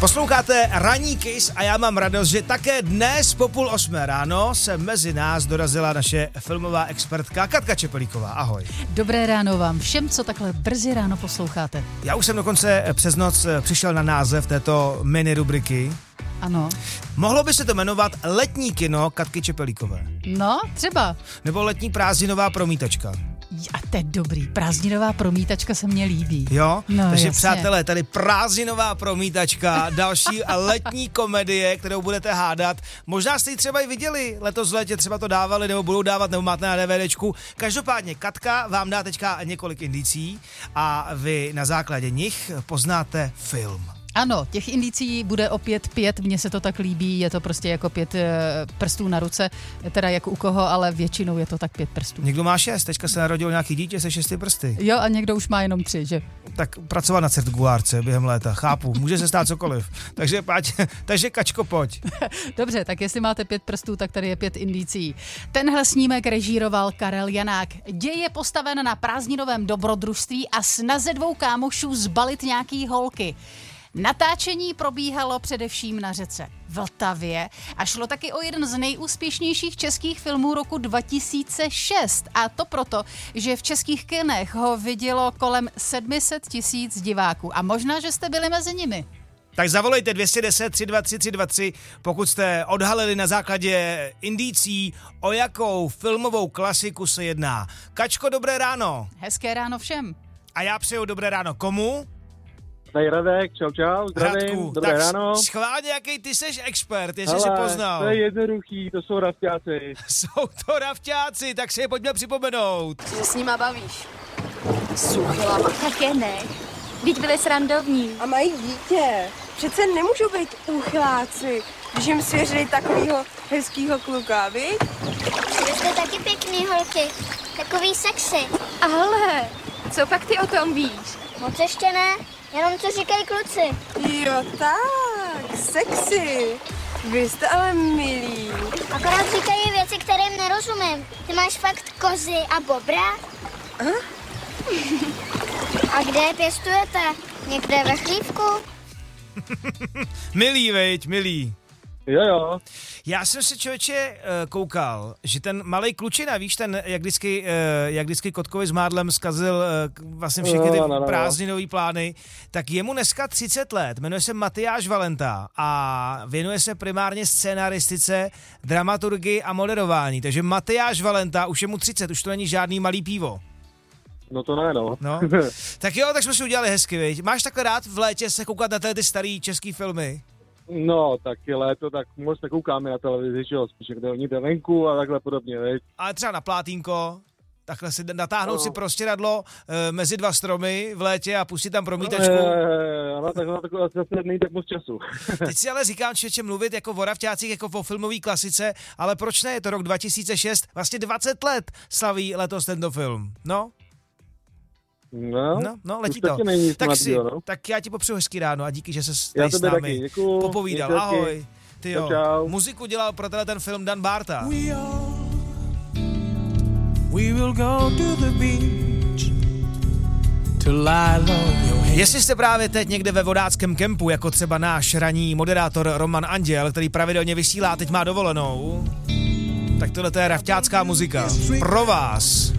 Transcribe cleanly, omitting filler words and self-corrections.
Posloucháte Ranní Kiss a já mám radost, že také dnes po 7:30 ráno se mezi nás dorazila naše filmová expertka Katka Čepelíková. Ahoj. Dobré ráno vám všem, co takhle brzy ráno posloucháte. Já už jsem dokonce přes noc přišel na název této mini rubriky. Ano. Mohlo by se to jmenovat Letní kino Katky Čepelíkové. No, třeba. Nebo Letní prázdninová promítačka. A to je dobrý, prázdninová promítačka se mně líbí. Jo? No, takže jasně. přátelé, tady prázdninová promítačka, další letní komedie, kterou budete hádat. Možná jste ji třeba i viděli, letos v létě třeba to dávali, nebo budou dávat, nebo máte na DVDčku. Každopádně Katka vám dá teďka několik indicí a vy na základě nich poznáte film. Ano, těch indicí bude opět 5, mně se to tak líbí, je to prostě jako 5 prstů na ruce, teda jako u koho, ale většinou je to tak 5 prstů. Někdo má 6, teďka se narodil nějaký dítě se 6 prsty. Jo, a někdo už má jenom 3, že? Tak pracovat na cirkulárce během léta, chápu, může se stát cokoliv. Takže Kačko, pojď. Dobře, tak jestli máte 5 prstů, tak tady je 5 indicí. Tenhle snímek režíroval Karel Janák. Děj je postaven na prázdninovém dobrodružství a snaze 2 kámošů zbalit nějaký holky. Natáčení probíhalo především na řece Vltavě a šlo taky o jeden z nejúspěšnějších českých filmů roku 2006. A to proto, že v českých kinech ho vidělo kolem 700 000 diváků. A možná, že jste byli mezi nimi. Tak zavolejte 210 323 323, pokud jste odhalili na základě indicí, o jakou filmovou klasiku se jedná. Kačko, dobré ráno. Hezké ráno všem. A já přeju dobré ráno komu? Tady Radek, čau, zdravím, Radku, dobré tak ráno. schválně, jaký ty seš expert, jestli jsi poznal. To je jednoduchý, to jsou rafťáci. Jsou to rafťáci, tak si je pojďme připomenout. Že s nima bavíš. S uchylama. Také ne. Vždyť byli srandovní. A mají dítě. Přece nemůžou být uchyláci, když jim svěřili takovýho hezkýho kluka, viď? Vy jste taky pěkný holky. Takový sexy. Ale, co pak ty o tom víš? Moc ještě ne, jenom co říkají kluci. Jo tak, sexy. Vy jste ale milí. Akorát říkají věci, kterým nerozumím. Ty máš fakt kozy a bobra? A kde je pěstujete? Někde ve chlívku? Milý, veď, milý. Jo. Já jsem si, člověče, koukal, že ten malej klučina, víš, ten, jak vždycky Kotkovi s Mádlem zkazil vlastně všechny ty prázdninový plány, tak jemu dneska 30 let, jmenuje se Matyáš Valenta a věnuje se primárně scénaristice, dramaturgii a moderování. Takže Matyáš Valenta, už je mu 30, už to není žádný malý pivo. No to ne, no. Tak jo, tak jsme si udělali hezky, viď. Máš takhle rád v létě se koukat na ty starý český filmy? No, tak je léto, tak moc nekoukáme na televizi, že jo, spíš kde oni jde venku a takhle podobně, viď. Ale třeba na plátínko, takhle si natáhnout si prostěradlo mezi 2 stromy v létě a pustit tam promítačku. No, tak zase není tak moc času. Teď si ale říkám, člověče, mluvit jako o rafťácích, jako o filmové klasice, ale proč ne, je to rok 2006, vlastně 20 let slaví letos tento film, no. No, letí to. Tak já ti popřeju hezký ráno a díky, že se tady s námi popovídal. Ahoj. Ty jo. Čau. Muziku dělal pro ten film Dan Barta. We will go to the beach to lie low your head. Jestli jste právě teď někde ve vodáckém kempu, jako třeba náš ranní moderátor Roman Anděl, který pravidelně vysílá, teď má dovolenou, tak tohle je rafťácká muzika. Pro vás.